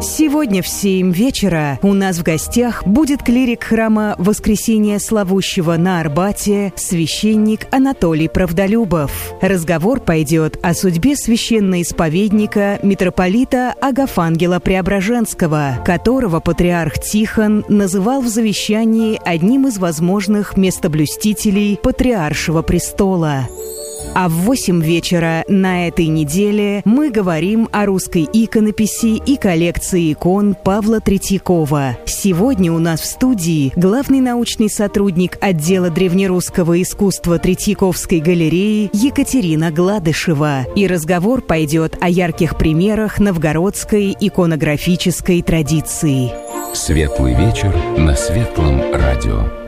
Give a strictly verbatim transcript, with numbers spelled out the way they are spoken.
Сегодня в семь вечера у нас в гостях будет клирик храма Воскресения Славущего на Арбате, священник Анатолий Правдолюбов. Разговор пойдет о судьбе священноисповедника митрополита Агафангела Преображенского, которого патриарх Тихон называл в завещании одним из возможных местоблюстителей патриаршего престола. А в восемь вечера на этой неделе мы говорим о русской иконописи и коллекции икон Павла Третьякова. Сегодня у нас в студии главный научный сотрудник отдела древнерусского искусства Третьяковской галереи Екатерина Гладышева. И разговор пойдет о ярких примерах новгородской иконографической традиции. Светлый вечер на Светлом радио.